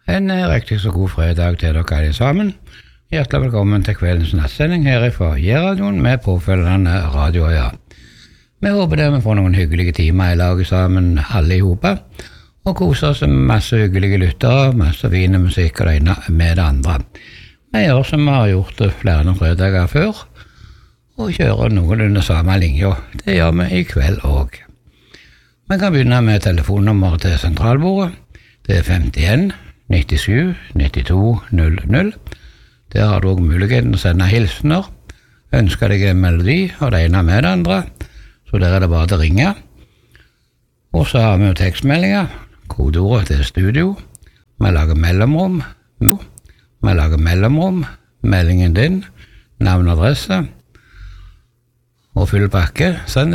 En riktig så god fredag til dere alle sammen. Hjertelig velkommen til kveldens nattsending her fra J-radioen med påfølgende radioøya. Vi håper dere får noen hyggelige timer i laget sammen alle i hopa, og koser oss med masse hyggelige lyttere, masse fine musikk og det ene med det andre. Vi gjør som vi har gjort flere fredager før, og kjører noenlunde samme linje. Det gjør vi i kveld også. Vi kan begynne med telefonnummeret til sentralbordet. Det er 51 97 92 00. Der har du også muligheten å sende hilsener, ønsker deg en melodi og det ene med det andre, så der er det bare til å ringe. Og så har vi jo tekstmeldinger, kodeordet til studio, vi lager mellomrom, meldingen din, navn og adresse, og full pakke, send